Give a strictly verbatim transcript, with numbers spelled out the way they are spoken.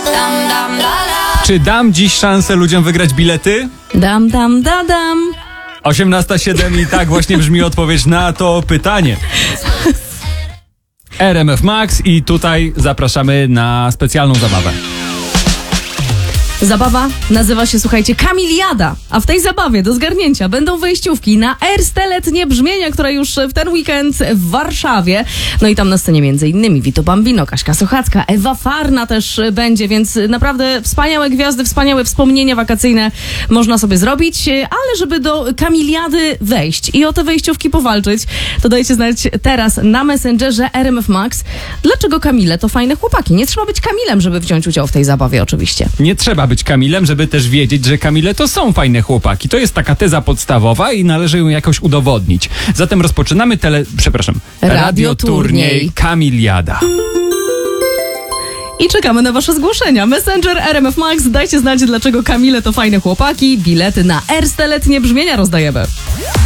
Czy dam dziś szansę ludziom wygrać bilety? Dam, dam, dadam. osiemnasta siedem i tak właśnie brzmi odpowiedź na to pytanie. R M F Max i tutaj zapraszamy na specjalną zabawę. Zabawa nazywa się, słuchajcie, Kamiliada, a w tej zabawie do zgarnięcia będą wejściówki na Erste Letnie Brzmienia, które już w ten weekend w Warszawie. No i tam na scenie między innymi Vito Bambino, Kaśka Sochacka, Ewa Farna też będzie, więc naprawdę wspaniałe gwiazdy, wspaniałe wspomnienia wakacyjne można sobie zrobić, ale żeby do Kamiliady wejść i o te wejściówki powalczyć, to dajcie znać teraz na Messengerze R M F Max. Dlaczego Kamile to fajne chłopaki? Nie trzeba być Kamilem, żeby wziąć udział w tej zabawie oczywiście. Nie trzeba być Kamilem, żeby też wiedzieć, że Kamile to są fajne chłopaki. To jest taka teza podstawowa i należy ją jakoś udowodnić. Zatem rozpoczynamy tele... Przepraszam. Radioturniej Kamiliada. I czekamy na wasze zgłoszenia. Messenger R M F Max, dajcie znać, dlaczego Kamile to fajne chłopaki. Bilety na Erste Letnie Brzmienia rozdajemy.